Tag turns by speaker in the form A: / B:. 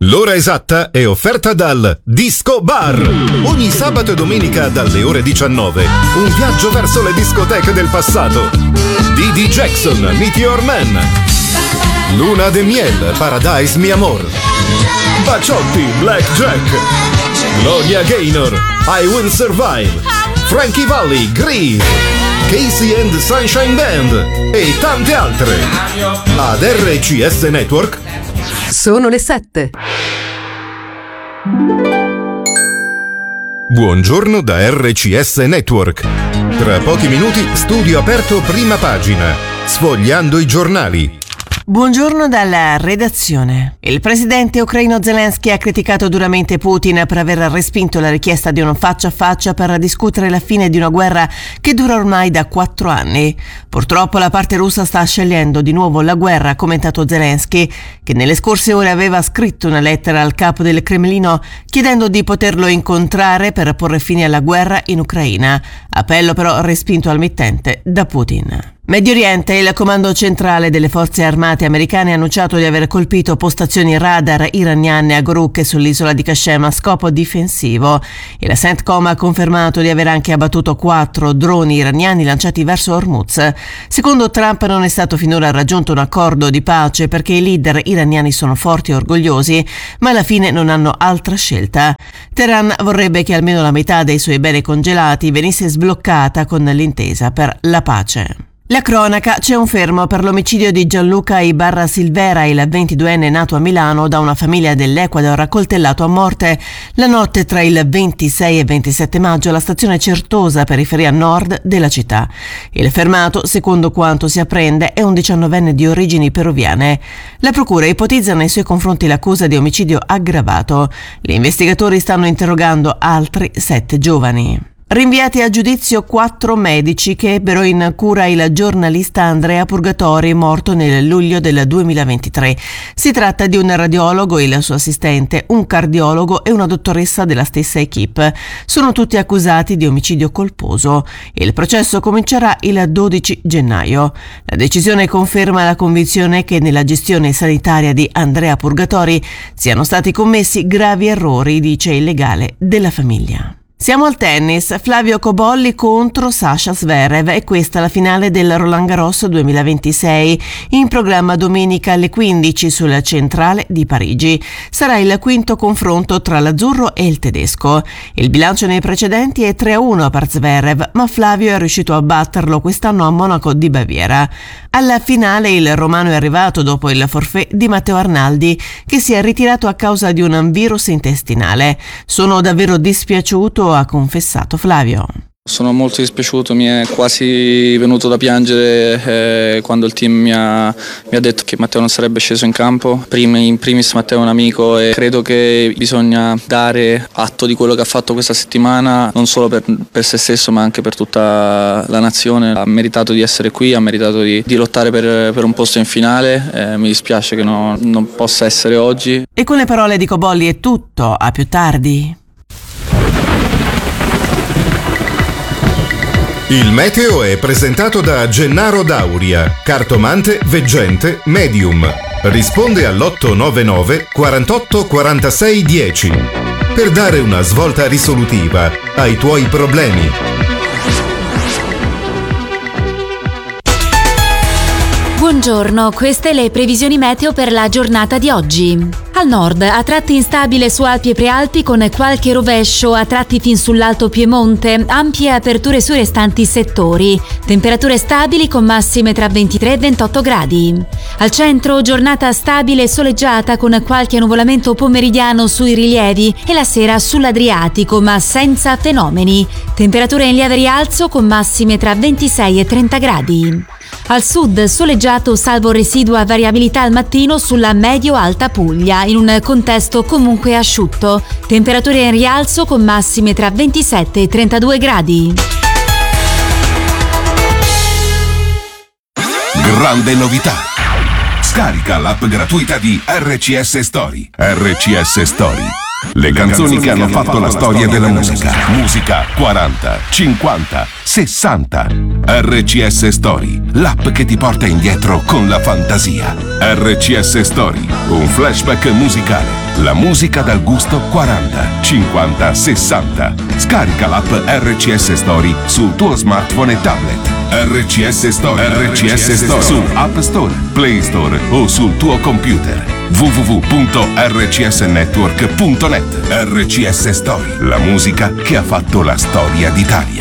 A: L'ora esatta è offerta dal Disco Bar. Ogni sabato e domenica dalle ore 19. Un viaggio verso le discoteche del passato. Didi Jackson, Meteor Man. Luna de Miel, Paradise Mi Amor. Baciotti, Blackjack. Gloria Gaynor, I Will Survive. Frankie Valli, Grieve. Casey and Sunshine Band e tante altre. Ad RCS Network
B: sono le 7.
A: Buongiorno da RCS Network. Tra pochi minuti studio aperto prima pagina, sfogliando i giornali.
C: Buongiorno dalla redazione. Il presidente ucraino Zelensky ha criticato duramente Putin per aver respinto la richiesta di un faccia a faccia per discutere la fine di una guerra che dura ormai da 4 anni. Purtroppo la parte russa sta scegliendo di nuovo la guerra, ha commentato Zelensky, che nelle scorse ore aveva scritto una lettera al capo del Cremlino chiedendo di poterlo incontrare per porre fine alla guerra in Ucraina. Appello però respinto al mittente da Putin. Medio Oriente, il comando centrale delle forze armate americane ha annunciato di aver colpito postazioni radar iraniane a Goruk e sull'isola di Qashem a scopo difensivo. Il CENTCOM ha confermato di aver anche abbattuto 4 droni iraniani lanciati verso Hormuz. Secondo Trump non è stato finora raggiunto un accordo di pace perché i leader iraniani sono forti e orgogliosi, ma alla fine non hanno altra scelta. Teheran vorrebbe che almeno la metà dei suoi beni congelati venisse sbloccata con l'intesa per la pace. La cronaca: c'è un fermo per l'omicidio di Gianluca Ibarra Silvera, il 22enne nato a Milano da una famiglia dell'Ecuador, accoltellato a morte la notte tra il 26 e 27 maggio alla stazione Certosa, periferia nord della città. Il fermato, secondo quanto si apprende, è un 19enne di origini peruviane. La procura ipotizza nei suoi confronti l'accusa di omicidio aggravato. Gli investigatori stanno interrogando altri 7 giovani. Rinviati a giudizio 4 medici che ebbero in cura il giornalista Andrea Purgatori, morto nel luglio del 2023. Si tratta di un radiologo, il suo assistente, un cardiologo e una dottoressa della stessa equipe. Sono tutti accusati di omicidio colposo. Il processo comincerà il 12 gennaio. La decisione conferma la convinzione che nella gestione sanitaria di Andrea Purgatori siano stati commessi gravi errori, dice il legale della famiglia. Siamo al tennis. Flavio Cobolli contro Sasha Zverev, e questa la finale del Roland Garros 2026, in programma domenica alle 15 sulla centrale di Parigi. Sarà il quinto confronto tra l'azzurro e il tedesco. Il bilancio nei precedenti è 3-1 per Zverev, ma Flavio è riuscito a batterlo quest'anno a Monaco di Baviera. Alla finale il romano è arrivato dopo il forfait di Matteo Arnaldi, che si è ritirato a causa di un virus intestinale. Sono davvero dispiaciuto, ha confessato Flavio.
D: Sono molto dispiaciuto, mi è quasi venuto da piangere quando il team mi ha detto che Matteo non sarebbe sceso in campo. In primis Matteo è un amico e credo che bisogna dare atto di quello che ha fatto questa settimana, non solo per se stesso ma anche per tutta la nazione. Ha meritato di essere qui, ha meritato di lottare per un posto in finale. Mi dispiace che non possa essere oggi.
C: E con le parole di Cobolli è tutto, a più tardi.
A: Il meteo è presentato da Gennaro Dauria, cartomante, veggente, medium. Risponde all'899 48 46 10 per dare una svolta risolutiva ai tuoi problemi.
E: Buongiorno, queste le previsioni meteo per la giornata di oggi. Al nord, a tratti instabile su Alpi e Prealpi con qualche rovescio, a tratti fin sull'Alto Piemonte, ampie aperture sui restanti settori. Temperature stabili con massime tra 23 e 28 gradi. Al centro, giornata stabile e soleggiata con qualche annuvolamento pomeridiano sui rilievi e la sera sull'Adriatico, ma senza fenomeni. Temperature in lieve rialzo con massime tra 26 e 30 gradi. Al sud, soleggiato salvo residua variabilità al mattino sulla medio-alta Puglia, in un contesto comunque asciutto. Temperature in rialzo con massime tra 27 e 32 gradi.
F: Grande novità! Scarica l'app gratuita di RCS Story. RCS Story. Le canzoni che hanno fatto la storia della musica. Musica 40, 50, 60. RCS Story, l'app che ti porta indietro con la fantasia. RCS Story, un flashback musicale. La musica dal gusto 40, 50, 60. Scarica l'app RCS Story sul tuo smartphone e tablet. RCS Story. RCS Story su App Store, Play Store o sul tuo computer. www.rcsnetwork.net. RCS Story, la musica che ha fatto la storia d'Italia.